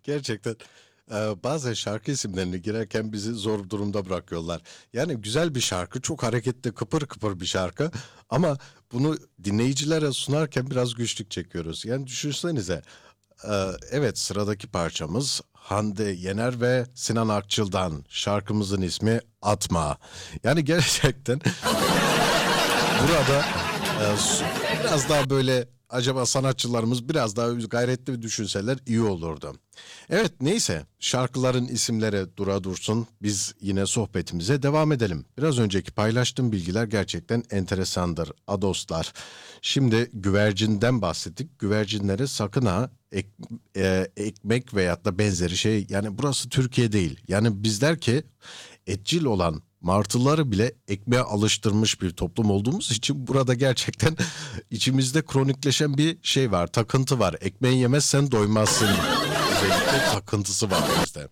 Gerçekten bazen şarkı isimlerini girerken bizi zor durumda bırakıyorlar. Yani güzel bir şarkı, çok hareketli, kıpır kıpır bir şarkı ama bunu dinleyicilere sunarken biraz güçlük çekiyoruz. Yani düşünsenize, evet sıradaki parçamız Hande Yener ve Sinan Akçıl'dan. Şarkımızın ismi Atma. Yani gerçekten burada biraz daha böyle acaba sanatçılarımız biraz daha gayretli düşünseler iyi olurdu. Evet neyse şarkıların isimleri dura dursun biz yine sohbetimize devam edelim. Biraz önceki paylaştığım bilgiler gerçekten enteresandır adoslar. Şimdi güvercinden bahsettik. Güvercinleri sakın ha ekmek veyahut da benzeri şey yani burası Türkiye değil. Yani bizler ki etçil olan martıları bile ekmeğe alıştırmış bir toplum olduğumuz için burada gerçekten içimizde kronikleşen bir şey var, takıntı var. Ekmeği yemezsen doymazsın. Özellikle takıntısı var bizde.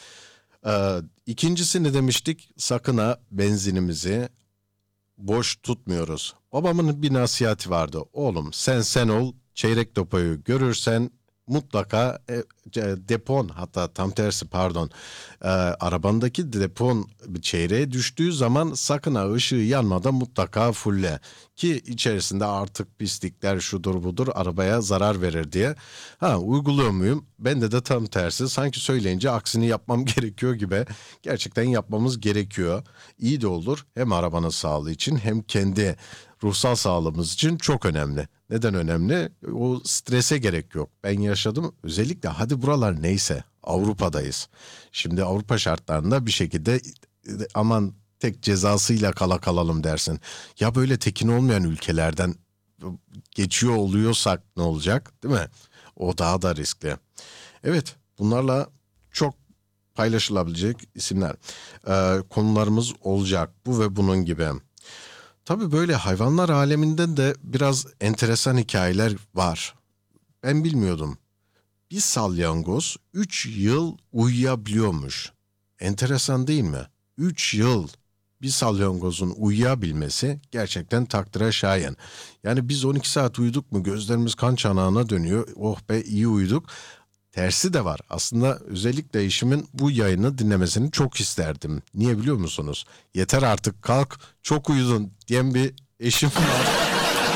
İkincisi ne demiştik? Sakın ha benzinimizi boş tutmuyoruz. Babamın bir nasihati vardı. Oğlum sen ol, çeyrek depoyu görürsen mutlaka depon hatta tam tersi pardon arabandaki depon bir çeyreğe düştüğü zaman sakın ha ışığı yanmadan mutlaka fulle ki içerisinde artık pislikler şudur budur arabaya zarar verir diye. Ha uyguluyor muyum? Bende de tam tersi sanki söyleyince aksini yapmam gerekiyor gibi gerçekten yapmamız gerekiyor. İyi de olur hem arabanın sağlığı için hem kendi ruhsal sağlığımız için çok önemli. Neden önemli? O strese gerek yok. Ben yaşadım. Özellikle hadi buralar neyse Avrupa'dayız. Şimdi Avrupa şartlarında bir şekilde aman tek cezasıyla kala kalalım dersin. Ya böyle tekin olmayan ülkelerden geçiyor oluyorsak ne olacak değil mi? O daha da riskli. Evet bunlarla çok paylaşılabilecek isimler. Konularımız olacak bu ve bunun gibi. Tabii böyle hayvanlar aleminden de biraz enteresan hikayeler var. Ben bilmiyordum. Bir salyangoz 3 yıl uyuyabiliyormuş. Enteresan değil mi? 3 yıl bir salyangozun uyuyabilmesi gerçekten takdire şayan. Yani biz 12 saat uyuduk mu gözlerimiz kan çanağına dönüyor. Oh be iyi uyuduk. Tersi de var. Aslında özellikle eşimin bu yayını dinlemesini çok isterdim. Niye biliyor musunuz? Yeter artık kalk çok uyudun diyen bir eşim var.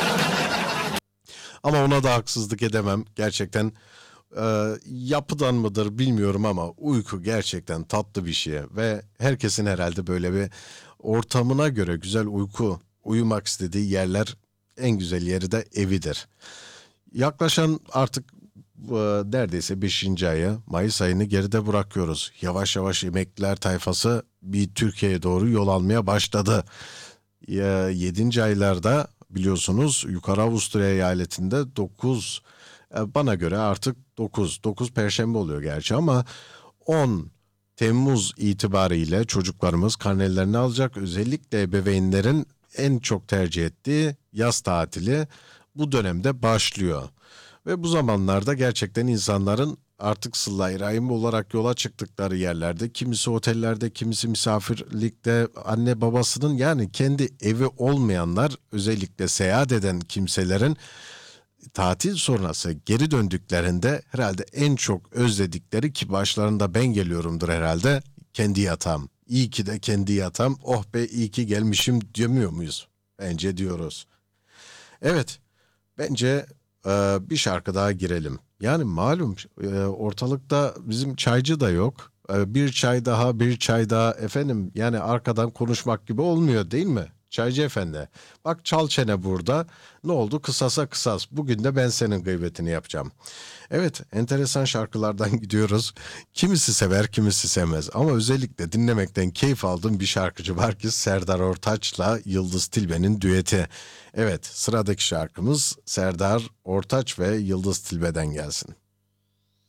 Ama ona da haksızlık edemem. Gerçekten yapıdan mıdır bilmiyorum ama uyku gerçekten tatlı bir şey. Ve herkesin herhalde böyle bir ortamına göre güzel uyumak istediği yerler en güzel yeri de evidir. Yaklaşan artık neredeyse 5. ayı, Mayıs ayını geride bırakıyoruz. Yavaş yavaş emekliler tayfası bir Türkiye'ye doğru yol almaya başladı. 7. aylarda biliyorsunuz Yukarı Avusturya eyaletinde 9, bana göre artık 9 Perşembe oluyor gerçi ama 10 Temmuz itibariyle çocuklarımız karnelerini alacak. Özellikle ebeveynlerin en çok tercih ettiği yaz tatili bu dönemde başlıyor. Ve bu zamanlarda gerçekten insanların artık Sıla-i Rahim olarak yola çıktıkları yerlerde, kimisi otellerde, kimisi misafirlikte, anne babasının yani kendi evi olmayanlar, özellikle seyahat eden kimselerin tatil sonrası geri döndüklerinde herhalde en çok özledikleri ki başlarında ben geliyorumdur herhalde kendi yatağım. İyi ki de kendi yatağım, oh be iyi ki gelmişim demiyor muyuz? Bence diyoruz. Evet. Bence bir şarkı daha girelim. Yani malum ortalıkta bizim çaycı da yok. Bir çay daha, bir çay daha efendim yani arkadan konuşmak gibi olmuyor değil mi? Çaycı efendi. Bak çal çene burada. Ne oldu? Kısasa kısas. Bugün de ben senin gıybetini yapacağım. Evet, enteresan şarkılardan gidiyoruz. Kimisi sever, kimisi sevmez. Ama özellikle dinlemekten keyif aldığım bir şarkıcı var ki Serdar Ortaç'la Yıldız Tilbe'nin düeti. Evet, sıradaki şarkımız Serdar Ortaç ve Yıldız Tilbe'den gelsin.